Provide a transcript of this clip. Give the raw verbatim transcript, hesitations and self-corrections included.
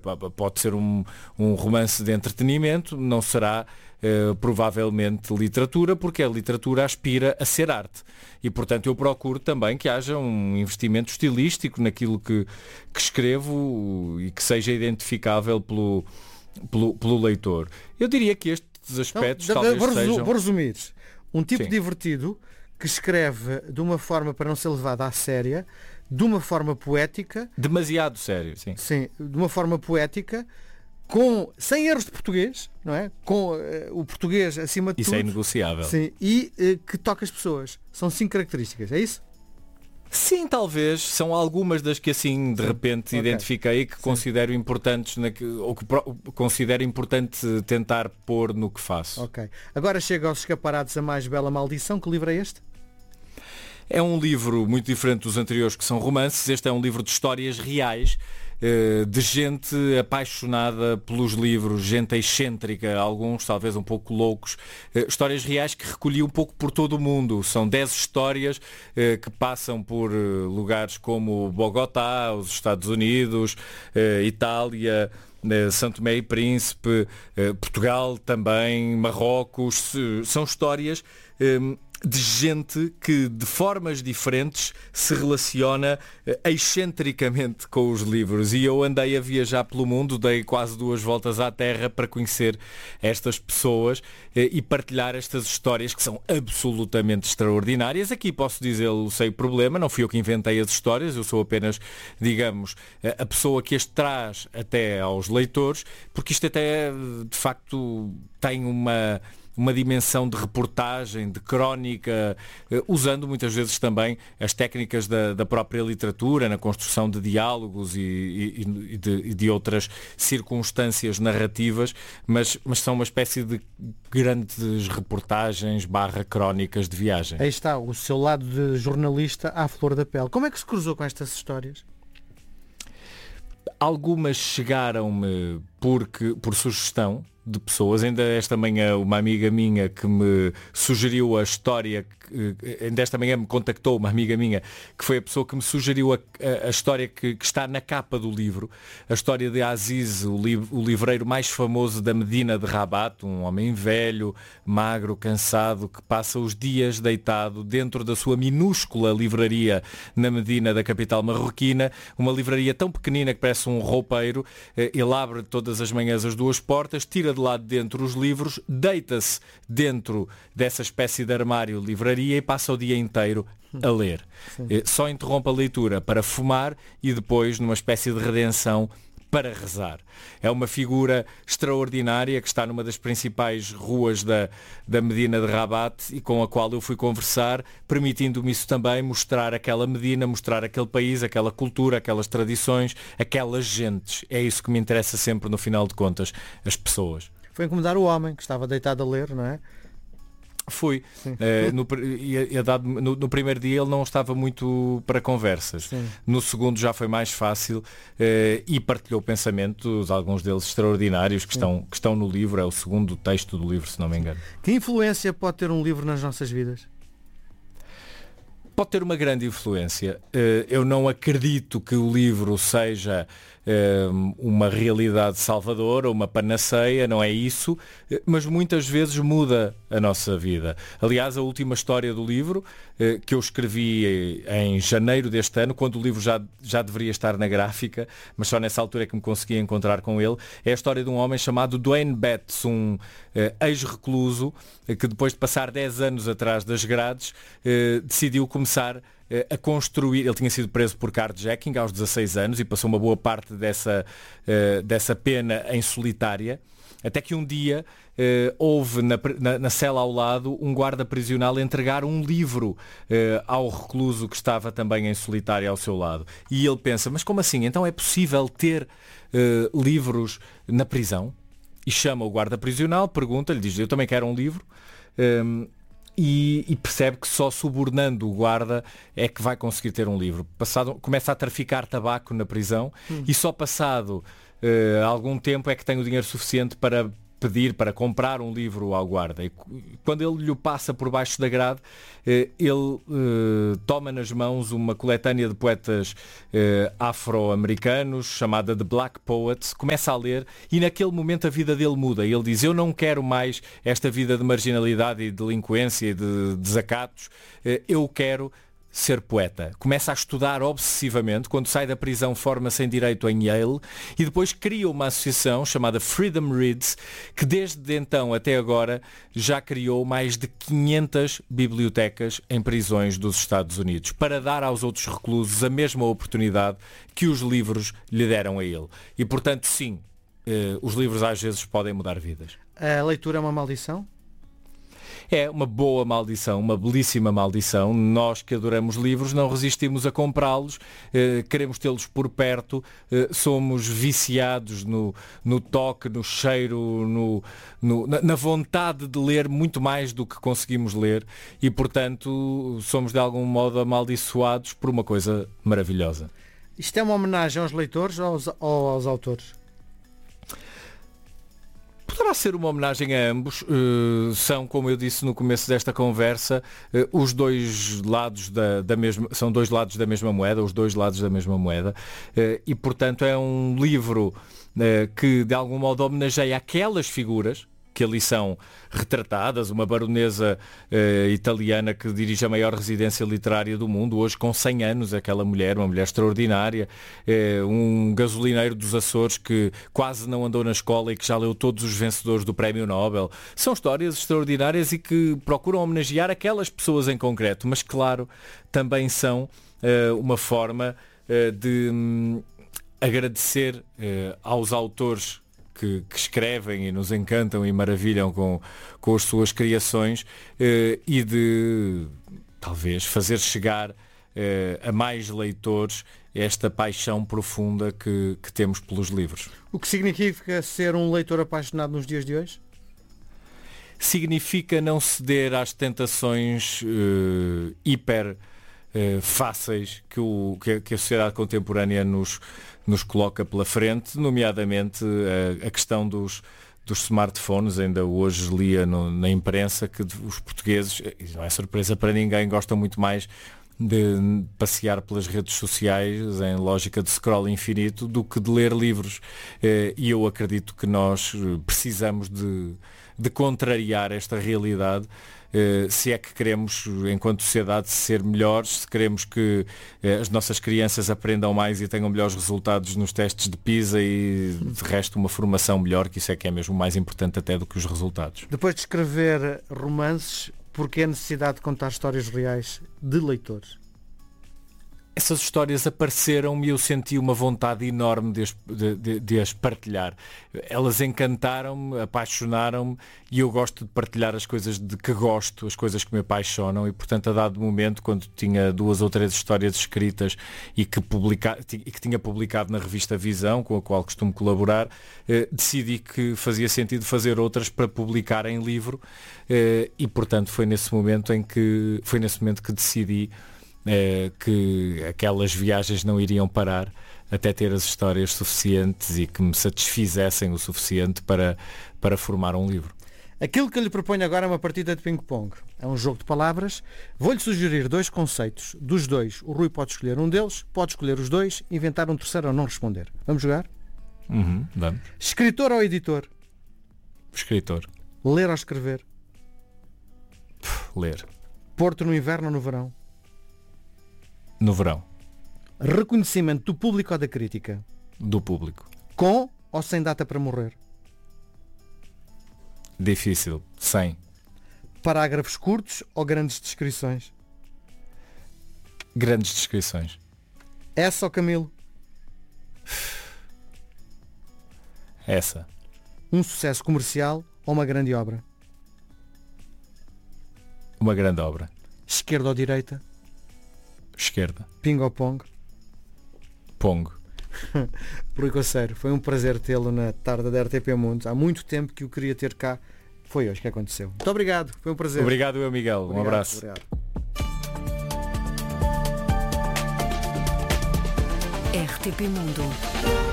pode ser um, um romance de entretenimento, não será uh, provavelmente literatura, porque a literatura aspira a ser arte. E, portanto, eu procuro também que haja um investimento estilístico naquilo que, que escrevo e que seja identificável pelo, pelo, pelo leitor. Eu diria que estes aspectos então, talvez vou, sejam... Vou resumir. Um tipo Sim. divertido que escreve de uma forma para não ser levado à séria, de uma forma poética. Demasiado sério, sim. Sim, de uma forma poética, com, sem erros de português, não é? Com uh, o português acima de isso tudo. Isso é inegociável. Sim, e uh, que toca as pessoas. São cinco características, é isso? Sim, talvez. São algumas das que assim de Sim. repente Okay. identifiquei e que Sim. considero importantes, na que, ou que pro, considero importante tentar pôr no que faço. Ok. Agora chega aos escaparados A Mais Bela Maldição. Que livro é este? É um livro muito diferente dos anteriores, que são romances. Este é um livro de histórias reais, de gente apaixonada pelos livros, gente excêntrica, alguns talvez um pouco loucos, histórias reais que recolhi um pouco por todo o mundo. São dez histórias que passam por lugares como Bogotá, os Estados Unidos, Itália, São Tomé e Príncipe, Portugal também, Marrocos. São histórias de gente que de formas diferentes se relaciona excentricamente com os livros. E eu andei a viajar pelo mundo, dei quase duas voltas à Terra para conhecer estas pessoas e partilhar estas histórias que são absolutamente extraordinárias. Aqui posso dizê-lo sem problema, não fui eu que inventei as histórias, eu sou apenas, digamos, a pessoa que as traz até aos leitores, porque isto até de facto tem uma... uma dimensão de reportagem, de crónica, usando muitas vezes também as técnicas da, da própria literatura, na construção de diálogos e, e, e, de, e de outras circunstâncias narrativas, mas, mas são uma espécie de grandes reportagens barra crónicas de viagem. Aí está, o seu lado de jornalista à flor da pele. Como é que se cruzou com estas histórias? Algumas chegaram-me porque, por sugestão de pessoas. Ainda esta manhã uma amiga minha que me sugeriu a história, ainda esta manhã me contactou uma amiga minha que foi a pessoa que me sugeriu a, a, a história que, que está na capa do livro, a história de Aziz, o, li, o livreiro mais famoso da Medina de Rabat, um homem velho, magro, cansado, que passa os dias deitado dentro da sua minúscula livraria na Medina da capital marroquina, uma livraria tão pequenina que parece um roupeiro. Ele abre todas as manhãs as duas portas, tira de lá de dentro os livros, deita-se dentro dessa espécie de armário livraria e passa o dia inteiro a ler. Sim. Só interrompe a leitura para fumar e depois numa espécie de redenção para rezar. É uma figura extraordinária que está numa das principais ruas da, da Medina de Rabat e com a qual eu fui conversar, permitindo-me isso também, mostrar aquela Medina, mostrar aquele país, aquela cultura, aquelas tradições, aquelas gentes. É isso que me interessa sempre no final de contas, as pessoas. Foi incomodar o homem que estava deitado a ler, não é? Fui. Uh, no, e, e dado, no, no primeiro dia ele não estava muito para conversas. Sim. No segundo já foi mais fácil uh, e partilhou pensamentos, alguns deles extraordinários, que estão, que estão no livro. É o segundo texto do livro, se não me engano. Que influência pode ter um livro nas nossas vidas? Pode ter uma grande influência. Uh, eu não acredito que o livro seja uma realidade salvadora, uma panaceia, não é isso, mas muitas vezes muda a nossa vida. Aliás, a última história do livro, que eu escrevi em janeiro deste ano, quando o livro já, já deveria estar na gráfica, mas só nessa altura é que me consegui encontrar com ele, é a história de um homem chamado Duane Betts, um ex-recluso, que depois de passar dez anos atrás das grades, decidiu começar a construir. Ele tinha sido preso por carjacking aos dezasseis anos e passou uma boa parte dessa, uh, dessa pena em solitária, até que um dia uh, houve na, na, na cela ao lado um guarda prisional entregar um livro uh, ao recluso que estava também em solitária ao seu lado. E ele pensa, mas como assim? Então é possível ter uh, livros na prisão? E chama o guarda prisional, pergunta-lhe, diz, eu também quero um livro. Um, E, e percebe que só subornando o guarda é que vai conseguir ter um livro. Passado, começa a traficar tabaco na prisão hum. e só passado uh, algum tempo é que tem o dinheiro suficiente para pedir para comprar um livro ao guarda. E quando ele lhe passa por baixo da grade, ele eh, toma nas mãos uma coletânea de poetas eh, afro-americanos chamada The Black Poets, começa a ler e naquele momento a vida dele muda. Ele diz, eu não quero mais esta vida de marginalidade e de delinquência e de desacatos, eh, eu quero ser poeta. Começa a estudar obsessivamente, quando sai da prisão forma-se em Direito em Yale e depois cria uma associação chamada Freedom Reads, que desde então até agora já criou mais de quinhentas bibliotecas em prisões dos Estados Unidos, para dar aos outros reclusos a mesma oportunidade que os livros lhe deram a ele. E portanto, sim, eh, os livros às vezes podem mudar vidas. A leitura é uma maldição? É uma boa maldição, uma belíssima maldição. Nós que adoramos livros não resistimos a comprá-los, eh, queremos tê-los por perto, eh, somos viciados no, no toque, no cheiro, no, no, na, na vontade de ler muito mais do que conseguimos ler e, portanto, somos de algum modo amaldiçoados por uma coisa maravilhosa. Isto é uma homenagem aos leitores ou aos, ou aos autores? Poderá ser uma homenagem a ambos. Uh, são, como eu disse no começo desta conversa, uh, os dois lados da, da mesma, são dois lados da mesma moeda, os dois lados da mesma moeda, uh, e portanto é um livro uh, que de algum modo homenageia aquelas figuras que ali são retratadas, uma baronesa eh, italiana que dirige a maior residência literária do mundo, hoje com cem anos, aquela mulher, uma mulher extraordinária, eh, um gasolineiro dos Açores que quase não andou na escola e que já leu todos os vencedores do Prémio Nobel. São histórias extraordinárias e que procuram homenagear aquelas pessoas em concreto, mas claro, também são eh, uma forma eh, de hum, agradecer eh, aos autores Que, que escrevem e nos encantam e maravilham com, com as suas criações eh, e de talvez fazer chegar eh, a mais leitores esta paixão profunda que, que temos pelos livros. O que significa ser um leitor apaixonado nos dias de hoje? Significa não ceder às tentações eh, hiper eh, fáceis que, o, que, a, que a sociedade contemporânea nos nos coloca pela frente, nomeadamente a, a questão dos, dos smartphones. Ainda hoje lia no, na imprensa que os portugueses, e não é surpresa para ninguém, gostam muito mais de passear pelas redes sociais em lógica de scroll infinito do que de ler livros. E eu acredito que nós precisamos de, de contrariar esta realidade, se é que queremos, enquanto sociedade, ser melhores, se queremos que as nossas crianças aprendam mais e tenham melhores resultados nos testes de PISA e, de resto, uma formação melhor, que isso é que é mesmo mais importante até do que os resultados. Depois de escrever romances, porquê a necessidade de contar histórias reais de leitores? Essas histórias apareceram-me e eu senti uma vontade enorme de as, de, de, de as partilhar. Elas encantaram-me, apaixonaram-me e eu gosto de partilhar as coisas de que gosto, as coisas que me apaixonam e, portanto, a dado momento, quando tinha duas ou três histórias escritas e que, publica, e que tinha publicado na revista Visão, com a qual costumo colaborar, eh, decidi que fazia sentido fazer outras para publicar em livro eh, e, portanto, foi nesse momento em que, foi nesse momento que decidi É, que aquelas viagens não iriam parar até ter as histórias suficientes e que me satisfizessem o suficiente para, para formar um livro. Aquilo que eu lhe proponho agora é uma partida de ping-pong. É um jogo de palavras. Vou-lhe sugerir dois conceitos. Dos dois, o Rui pode escolher um deles, pode escolher os dois, inventar um terceiro ou não responder. Vamos jogar? Uhum, vamos. Escritor ou editor? Escritor. Ler ou escrever? Puf, ler. Porto no inverno ou no verão? No verão. Reconhecimento do público ou da crítica? Do público. Com ou sem data para morrer? Difícil. Sem. Parágrafos curtos ou grandes descrições? Grandes descrições. Essa ou Camilo? Essa. Um sucesso comercial ou uma grande obra? Uma grande obra. Esquerda ou direita? Esquerda. Ping ou pong? Pong. Rui Coceiro, foi um prazer tê-lo na tarde da R T P Mundo. Há muito tempo que o queria ter cá. Foi hoje que aconteceu. Muito obrigado, foi um prazer. Obrigado, eu, Miguel. Obrigado, um abraço. Obrigado. R T P Mundo.